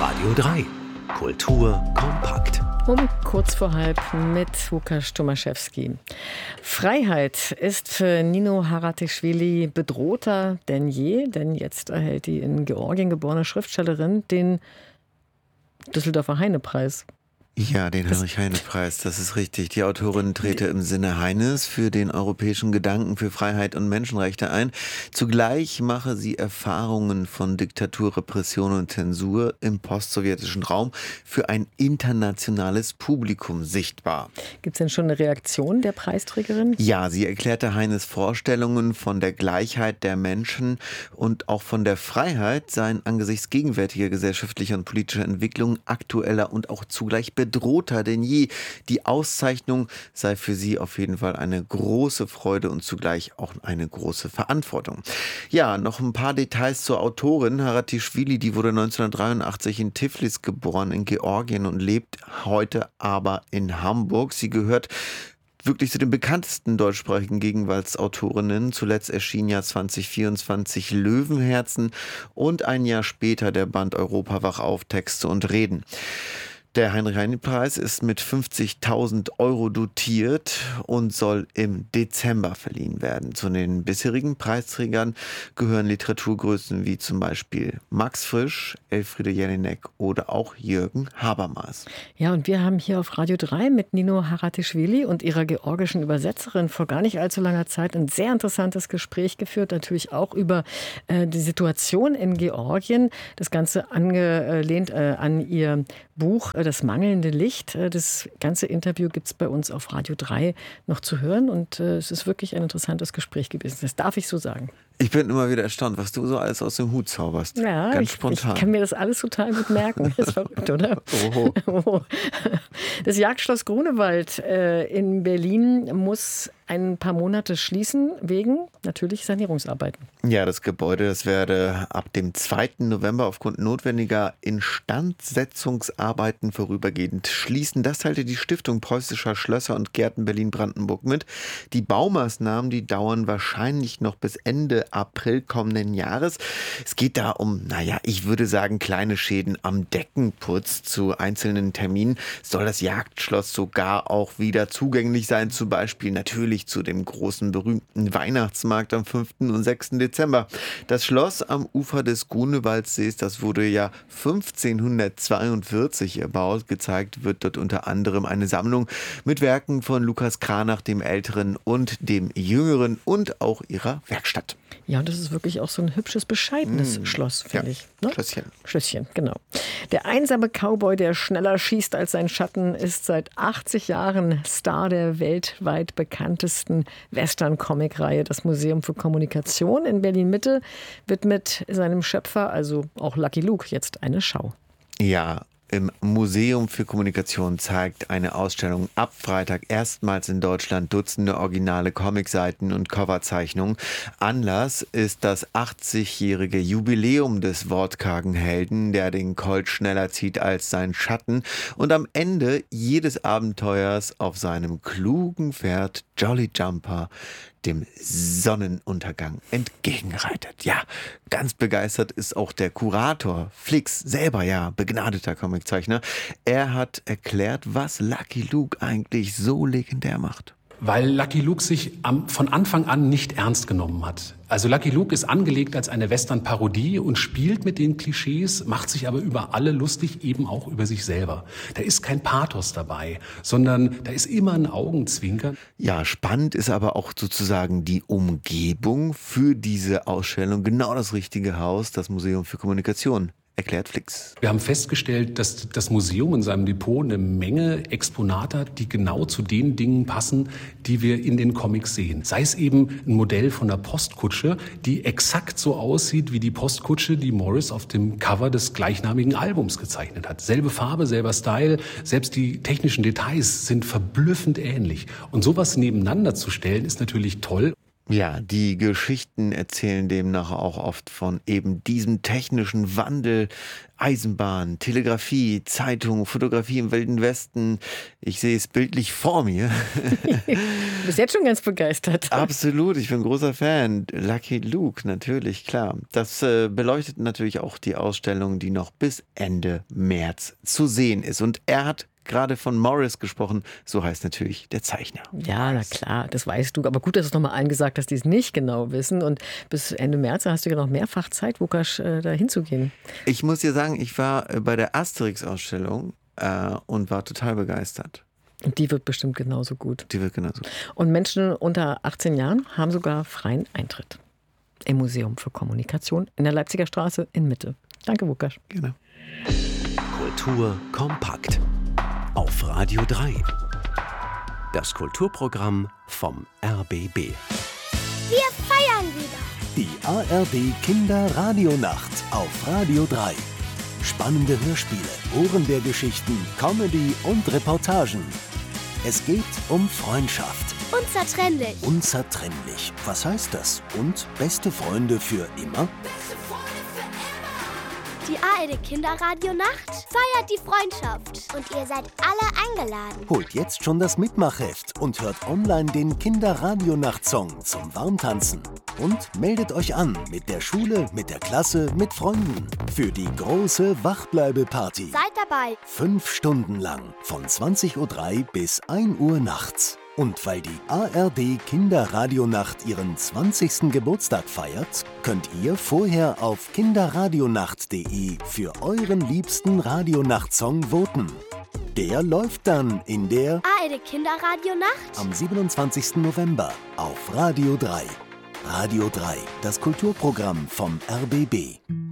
Radio 3. Kultur kompakt. Um kurz vor halb mit Łukasz Tomaszewski. Freiheit ist für Nino Haratischvili bedrohter denn je, denn jetzt erhält die in Georgien geborene Schriftstellerin den Düsseldorfer Heine-Preis. Ja, den Heinrich-Heine-Preis, das ist richtig. Die Autorin trete im Sinne Heines für den europäischen Gedanken für Freiheit und Menschenrechte ein. Zugleich mache sie Erfahrungen von Diktatur, Repression und Zensur im postsowjetischen Raum für ein internationales Publikum sichtbar. Gibt es denn schon eine Reaktion der Preisträgerin? Ja, sie erklärte Heines Vorstellungen von der Gleichheit der Menschen und auch von der Freiheit seien angesichts gegenwärtiger gesellschaftlicher und politischer Entwicklungen aktueller und auch zugleich bedrohter denn je. Die Auszeichnung sei für sie auf jeden Fall eine große Freude und zugleich auch eine große Verantwortung. Ja, noch ein paar Details zur Autorin. Haratischvili, die wurde 1983 in Tiflis geboren, in Georgien und lebt heute aber in Hamburg. Sie gehört wirklich zu den bekanntesten deutschsprachigen Gegenwartsautorinnen. Zuletzt erschien ja 2024 Löwenherzen und ein Jahr später der Band Europa wach auf, Texte und Reden. Der Heinrich-Heine-Preis ist mit 50.000 € dotiert und soll im Dezember verliehen werden. Zu den bisherigen Preisträgern gehören Literaturgrößen wie zum Beispiel Max Frisch, Elfriede Jelinek oder auch Jürgen Habermas. Ja, und wir haben hier auf Radio 3 mit Nino Haratischvili und ihrer georgischen Übersetzerin vor gar nicht allzu langer Zeit ein sehr interessantes Gespräch geführt, natürlich auch über die Situation in Georgien. Das Ganze angelehnt an ihr Buch Das mangelnde Licht. Das ganze Interview gibt es bei uns auf Radio 3 noch zu hören und es ist wirklich ein interessantes Gespräch gewesen. Das darf ich so sagen. Ich bin immer wieder erstaunt, was du so alles aus dem Hut zauberst. Ja, ganz spontan. Ich kann mir das alles total gut merken. Das ist verrückt, oder? Oho. Das Jagdschloss Grunewald in Berlin muss ein paar Monate schließen, wegen natürlich Sanierungsarbeiten. Ja, das Gebäude, das werde ab dem 2. November aufgrund notwendiger Instandsetzungsarbeiten vorübergehend schließen. Das teilte die Stiftung Preußischer Schlösser und Gärten Berlin-Brandenburg mit. Die Baumaßnahmen, die dauern wahrscheinlich noch bis Ende April kommenden Jahres. Es geht da um, ich würde sagen, kleine Schäden am Deckenputz. Zu einzelnen Terminen soll das Jagdschloss sogar auch wieder zugänglich sein, zum Beispiel natürlich zu dem großen berühmten Weihnachtsmarkt am 5. und 6. Dezember. Das Schloss am Ufer des Grunewaldsees, das wurde ja 1542 erbaut. Gezeigt wird dort unter anderem eine Sammlung mit Werken von Lukas Cranach, dem Älteren und dem Jüngeren und auch ihrer Werkstatt. Ja, und das ist wirklich auch so ein hübsches, bescheidenes Schloss, finde ich. Ne? Schlösschen, genau. Der einsame Cowboy, der schneller schießt als sein Schatten, ist seit 80 Jahren Star der weltweit bekanntesten Western-Comic-Reihe. Das Museum für Kommunikation in Berlin-Mitte widmet seinem Schöpfer, also auch Lucky Luke, jetzt eine Schau. Ja, im Museum für Kommunikation zeigt eine Ausstellung ab Freitag erstmals in Deutschland Dutzende originale Comicseiten und Coverzeichnungen. Anlass ist das 80-jährige Jubiläum des wortkargen Helden, der den Colt schneller zieht als sein Schatten und am Ende jedes Abenteuers auf seinem klugen Pferd Jolly Jumper dem Sonnenuntergang entgegenreitet. Ja, ganz begeistert ist auch der Kurator Flix, selber ja begnadeter Comiczeichner. Er hat erklärt, was Lucky Luke eigentlich so legendär macht. Weil Lucky Luke sich von Anfang an nicht ernst genommen hat. Also Lucky Luke ist angelegt als eine Western-Parodie und spielt mit den Klischees, macht sich aber über alle lustig, eben auch über sich selber. Da ist kein Pathos dabei, sondern da ist immer ein Augenzwinkern. Ja, spannend ist aber auch sozusagen die Umgebung für diese Ausstellung. Genau das richtige Haus, das Museum für Kommunikation. Erklärt Flix. Wir haben festgestellt, dass das Museum in seinem Depot eine Menge Exponate hat, die genau zu den Dingen passen, die wir in den Comics sehen. Sei es eben ein Modell von der Postkutsche, die exakt so aussieht wie die Postkutsche, die Morris auf dem Cover des gleichnamigen Albums gezeichnet hat. Selbe Farbe, selber Style, selbst die technischen Details sind verblüffend ähnlich. Und sowas nebeneinander zu stellen, ist natürlich toll. Ja, die Geschichten erzählen demnach auch oft von eben diesem technischen Wandel. Eisenbahn, Telegrafie, Zeitung, Fotografie im Wilden Westen. Ich sehe es bildlich vor mir. Du bist jetzt schon ganz begeistert. Absolut, ich bin großer Fan. Lucky Luke, natürlich, klar. Das beleuchtet natürlich auch die Ausstellung, die noch bis Ende März zu sehen ist. Und er hat gerade von Morris gesprochen, so heißt natürlich der Zeichner. Ja, na klar, das weißt du. Aber gut, dass du es nochmal allen gesagt hast, die es nicht genau wissen. Und bis Ende März hast du ja noch mehrfach Zeit, Vukasch, da hinzugehen. Ich muss dir sagen, ich war bei der Asterix-Ausstellung und war total begeistert. Und die wird bestimmt genauso gut. Die wird genauso gut. Und Menschen unter 18 Jahren haben sogar freien Eintritt im Museum für Kommunikation in der Leipziger Straße in Mitte. Danke, Vukasch. Genau. Kultur kompakt. Auf Radio 3. Das Kulturprogramm vom RBB. Wir feiern wieder. Die ARD Kinderradionacht auf Radio 3. Spannende Hörspiele, Ohrenbärgeschichten, Comedy und Reportagen. Es geht um Freundschaft. Unzertrennlich. Unzertrennlich. Was heißt das? Und beste Freunde für immer? Die ARD Kinderradionacht feiert die Freundschaft. Und ihr seid alle eingeladen. Holt jetzt schon das Mitmachheft und hört online den Kinderradionacht-Song zum Warmtanzen. Und meldet euch an mit der Schule, mit der Klasse, mit Freunden. Für die große Wachbleibe-Party. Seid dabei. 5 Stunden lang. Von 20:03 Uhr bis 1 Uhr nachts. Und weil die ARD Kinderradionacht ihren 20. Geburtstag feiert, könnt ihr vorher auf kinderradionacht.de für euren liebsten Radionachtsong voten. Der läuft dann in der ARD Kinderradionacht am 27. November auf Radio 3. Radio 3, das Kulturprogramm vom RBB.